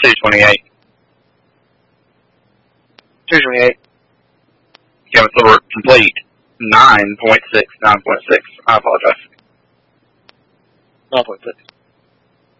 228. 228. Yeah, so we're complete. 9.6. I apologize. 9.6.